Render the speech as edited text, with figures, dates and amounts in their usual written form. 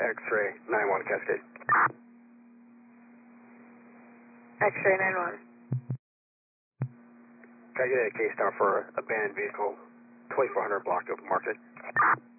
X-ray 9-1 Cascade. X-ray 9-1. Can I get a case down for abandoned vehicle, 2400 block of Market?